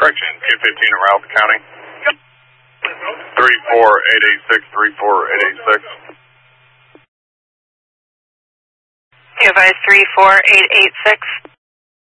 Correction, 215 in Ralph County. 34886, 34886. You advise 34886.